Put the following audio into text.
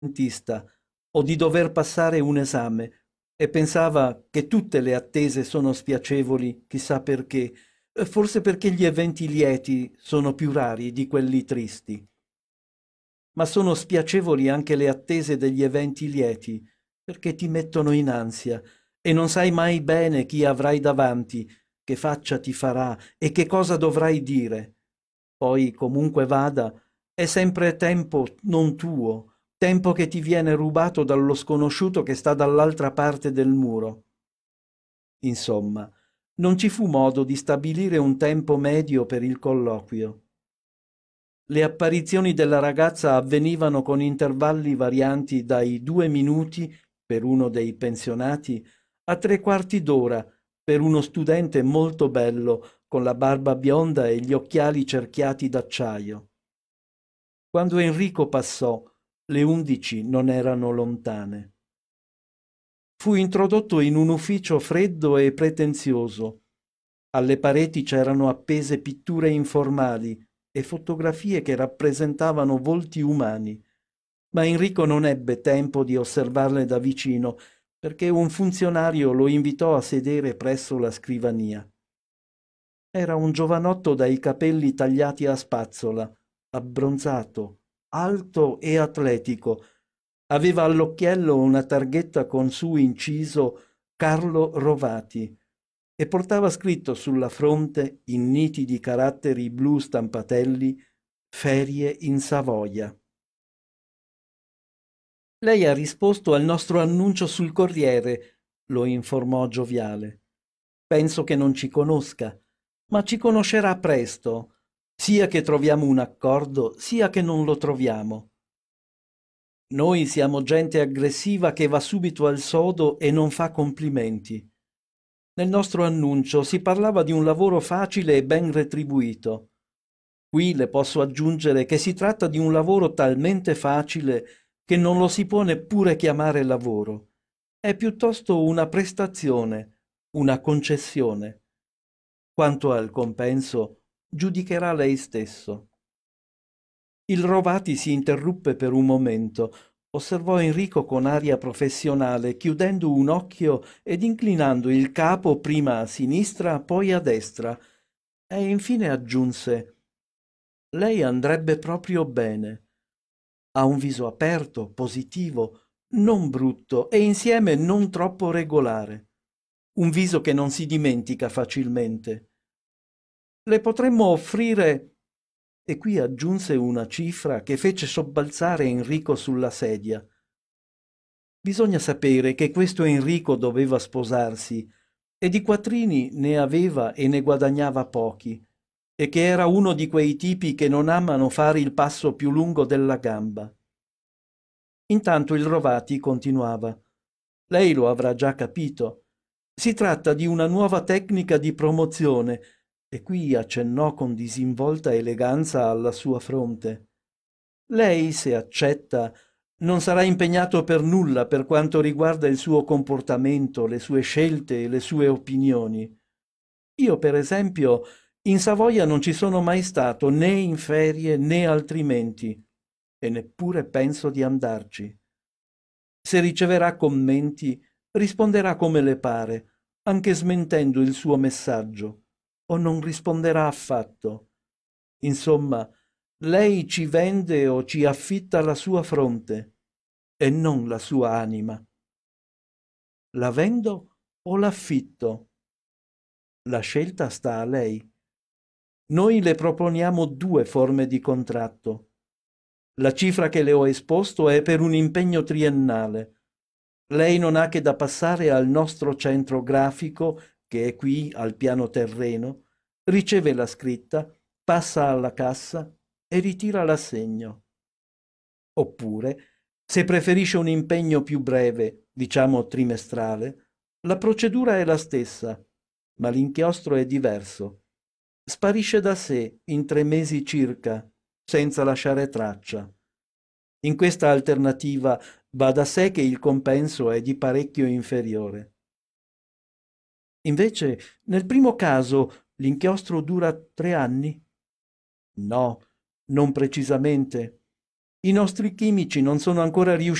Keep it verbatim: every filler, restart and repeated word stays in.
dentista o di dover passare un esame e pensava che tutte le attese sono spiacevoli, chissà perché, eh, forse perché gli eventi lieti sono più rari di quelli tristi. Ma sono spiacevoli anche le attese degli eventi lieti, perché ti mettono in ansia e non sai mai bene chi avrai davanti, che faccia ti farà e che cosa dovrai dire. Poi, comunque vada, è sempre tempo non tuo, tempo che ti viene rubato dallo sconosciuto che sta dall'altra parte del muro. Insomma, non ci fu modo di stabilire un tempo medio per il colloquio. Le apparizioni della ragazza avvenivano con intervalli varianti dai due minuti per uno dei pensionati a tre quarti d'ora per uno studente molto bello con la barba bionda e gli occhiali cerchiati d'acciaio. Quando Enrico passò, le undici non erano lontane. Fu introdotto in un ufficio freddo e pretenzioso. Alle pareti c'erano appese pitture informali e fotografie che rappresentavano volti umani, ma Enrico non ebbe tempo di osservarle da vicino perché un funzionario lo invitò a sedere presso la scrivania. Era un giovanotto dai capelli tagliati a spazzola, abbronzato, alto e atletico. Aveva all'occhiello una targhetta con su inciso Carlo Rovati e portava scritto sulla fronte, in nitidi caratteri blu stampatelli, Ferie in Savoia. Lei ha risposto al nostro annuncio sul Corriere, lo informò gioviale. Penso che non ci conosca, ma ci conoscerà presto, sia che troviamo un accordo, sia che non lo troviamo. Noi siamo gente aggressiva che va subito al sodo e non fa complimenti. Nel nostro annuncio si parlava di un lavoro facile e ben retribuito. Qui le posso aggiungere che si tratta di un lavoro talmente facile che non lo si può neppure chiamare lavoro. È piuttosto una prestazione, una concessione. Quanto al compenso, giudicherà lei stesso. Il Rovati si interruppe per un momento, osservò Enrico con aria professionale, chiudendo un occhio ed inclinando il capo prima a sinistra, poi a destra, e infine aggiunse: Lei andrebbe proprio bene. Ha un viso aperto, positivo, non brutto e insieme non troppo regolare. Un viso che non si dimentica facilmente. Le potremmo offrire. E qui aggiunse una cifra che fece sobbalzare Enrico sulla sedia. Bisogna sapere che questo Enrico doveva sposarsi e di quattrini ne aveva e ne guadagnava pochi, e che era uno di quei tipi che non amano fare il passo più lungo della gamba. Intanto il Rovati continuava. Lei lo avrà già capito. Si tratta di una nuova tecnica di promozione, e qui accennò con disinvolta eleganza alla sua fronte. Lei, se accetta, non sarà impegnato per nulla per quanto riguarda il suo comportamento, le sue scelte e le sue opinioni. Io, per esempio, in Savoia non ci sono mai stato né in ferie né altrimenti, e neppure penso di andarci. Se riceverà commenti, risponderà come le pare, anche smentendo il suo messaggio, o non risponderà affatto. Insomma, lei ci vende o ci affitta la sua fronte e non la sua anima. La vendo o l'affitto? La scelta sta a lei. Noi le proponiamo due forme di contratto. La cifra che le ho esposto è per un impegno triennale. Lei non ha che da passare al nostro centro grafico, che è qui al piano terreno, riceve la scritta, passa alla cassa e ritira l'assegno. Oppure, se preferisce un impegno più breve, diciamo trimestrale, la procedura è la stessa, ma l'inchiostro è diverso. Sparisce da sé in tre mesi circa, senza lasciare traccia. In questa alternativa va da sé che il compenso è di parecchio inferiore. Invece, nel primo caso, l'inchiostro dura tre anni? No, non precisamente. I nostri chimici non sono ancora riusciti